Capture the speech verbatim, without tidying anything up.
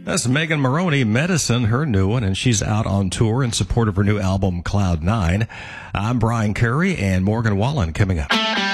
That's Megan Moroney, Medicine, her new one, and she's out on tour in support of her new album, Cloud Nine. I'm Brian Curry, and Morgan Wallen coming up.